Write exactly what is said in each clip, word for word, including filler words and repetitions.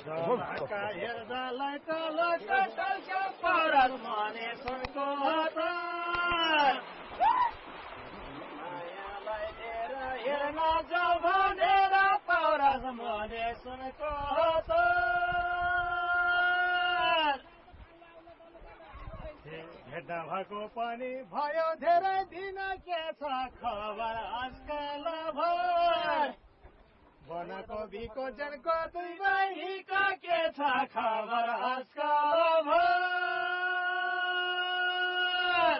जमाका हेर्दालाई त लटटल्क्यो परस मने सुनको मायालाई लिएर हेर्न जाऊ भनेर परस मने सुनको भेट्दा भएको पनि भयो धेरै दिन के छ खबर आजकल भर बनकोबीको जनको दुई बहिनीको के छ खबर आजकल भर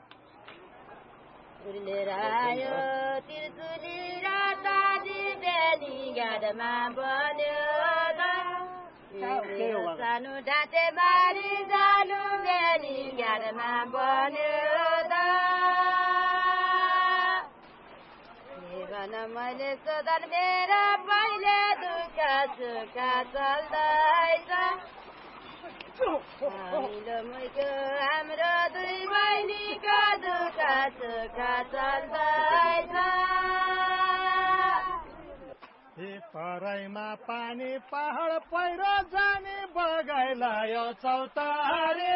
उर्लेर आयो तिर्तुली र ताजी बेनी गाडमा बन्यो सानो ढाँटे बारी जानु बेनी गाडमा बन्यो मैले सोधन मेरो पहिले दुःख सुख चल्दैछ मिलो मुइको हाम्रो दुई बहिनीको दुःख सुख चल्दैछ तराईमा पानी पहाड पहिरो जाने बगाइलायो चौतारे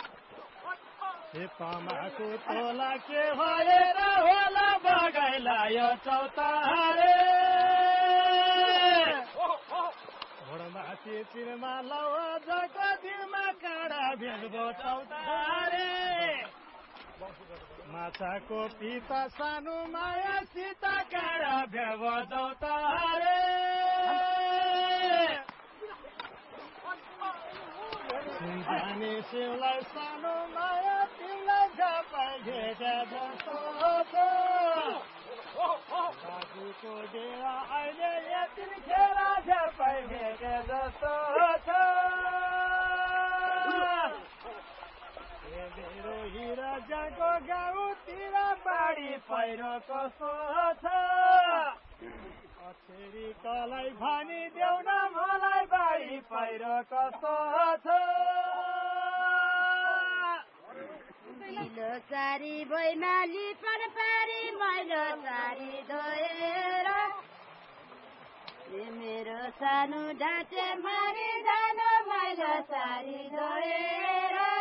तमाकु तोला के भएर होला बगाइलायो चौतारे घोडमाथि चिरमा लौजको दिनमा काँडा भेट्बो चौतारे माछाको पिता सानो माया सीता काँडा भेट्बो चौतारे सिन्तानी शिवलाई सानो माया तिमीलाई झपाइ भेटे जस्तो छ दाजुको डेरा अहिले यतिखेर झपाइ भेटे जस्तो छ मेरो हिरा जाको गाउँतिर बाढी पहिरो कस्तो छ अछेरी कलाई भनी देऊ न मलाई बाढी पहिरो कस्तो छ ढिलो सारी भैमा लिपन पारी मैलो सारी धोएर मेरो सानो ढाँचे मारी जानु मैलो सारी धोएर